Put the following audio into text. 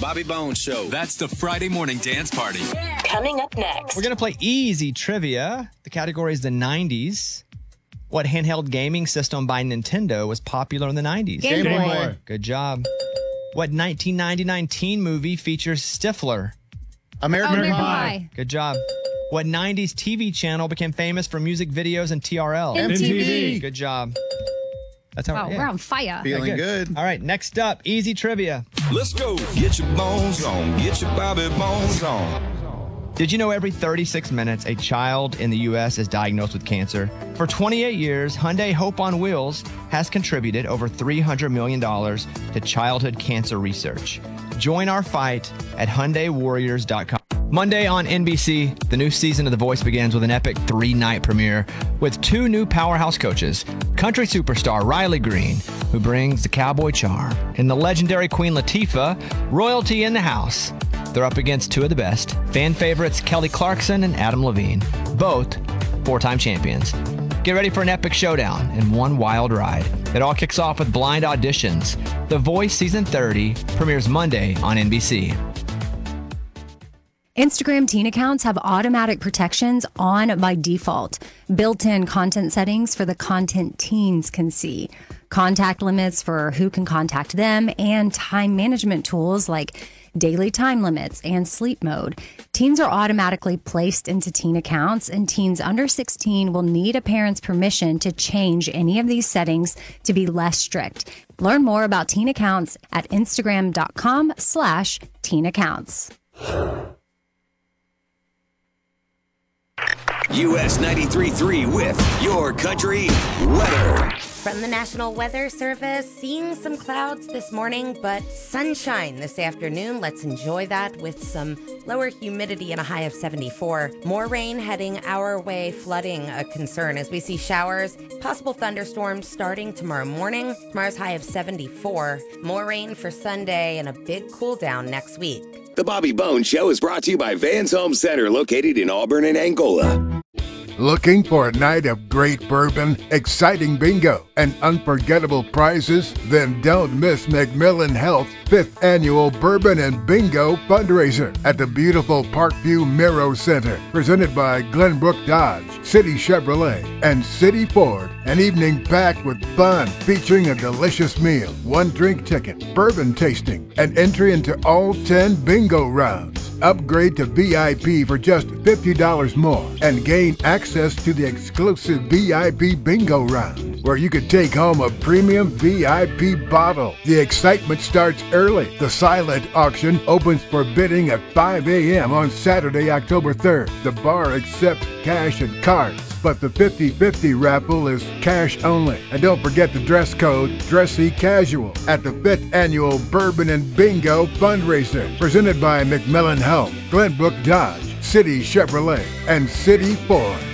Bobby Bones Show. That's the Friday morning dance party. Coming up next. We're going to play easy trivia. The category is the 90s. What handheld gaming system by Nintendo was popular in the 90s? Game Boy. Good job. What 1999 teen movie features Stifler? American Pie. Good job. What 90s TV channel became famous for music videos and TRL? MTV. Good job. That's how Wow, we're on fire. Feeling good. All right, next up, easy trivia. Let's go. Get your bones on. Get your Bobby Bones on. Did you know every 36 minutes a child in the U.S. is diagnosed with cancer? For 28 years, Hyundai Hope on Wheels has contributed over $300 million to childhood cancer research. Join our fight at HyundaiWarriors.com. Monday on NBC, the new season of The Voice begins with an epic 3-night premiere with 2 new powerhouse coaches, country superstar Riley Green, who brings the cowboy charm, and the legendary Queen Latifah, royalty in the house. They're up against 2 of the best, fan favorites Kelly Clarkson and Adam Levine, both 4-time champions. Get ready for an epic showdown and one wild ride. It all kicks off with blind auditions. The Voice Season 30 premieres Monday on NBC. Instagram teen accounts have automatic protections on by default, built-in content settings for the content teens can see, contact limits for who can contact them, and time management tools like daily time limits and sleep mode. Teens are automatically placed into teen accounts, and teens under 16 will need a parent's permission to change any of these settings to be less strict. Learn more about teen accounts at Instagram.com/teen accounts. US 93.3 with your country weather. From the National Weather Service, seeing some clouds this morning, but sunshine this afternoon. Let's enjoy that with some lower humidity and a high of 74. More rain heading our way, flooding a concern as we see showers, possible thunderstorms starting tomorrow morning. Tomorrow's high of 74. More rain for Sunday and a big cool down next week. The Bobby Bones Show is brought to you by Vans Home Center, located in Auburn and Angola. Looking for a night of great bourbon, exciting bingo, and unforgettable prizes? Then don't miss McMillan Health's 5th annual Bourbon and Bingo fundraiser at the beautiful Parkview Miro Center, presented by Glenbrook Dodge, City Chevrolet, and City Ford. An evening packed with fun, featuring a delicious meal, 1-drink ticket, bourbon tasting, and entry into all 10 bingo rounds. Upgrade to VIP for just $50 more and gain access to the exclusive VIP bingo round, where you could take home a premium VIP bottle. The excitement starts early. The silent auction opens for bidding at 5 a.m. on Saturday, October 3rd. The bar accepts cash and cards, but the 50-50 raffle is cash only. And don't forget the dress code, dressy casual, at the 5th annual Bourbon and Bingo fundraiser, presented by McMillan Health, Glenbrook Dodge, City Chevrolet, and City Ford.